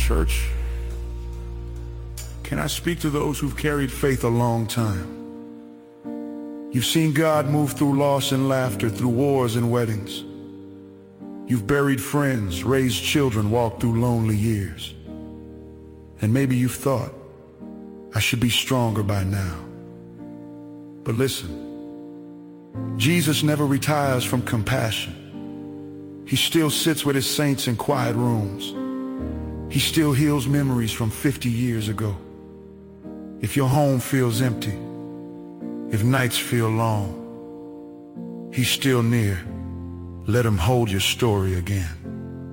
church, can I speak to those who've carried faith a long time? You've seen God move through loss and laughter, through wars and weddings. You've buried friends, raised children, walked through lonely years. And maybe you've thought, I should be stronger by now. But listen, Jesus never retires from compassion. He still sits with his saints in quiet rooms. He still heals memories from 50 years ago. If your home feels empty, if nights feel long, he's still near. Let him hold your story again.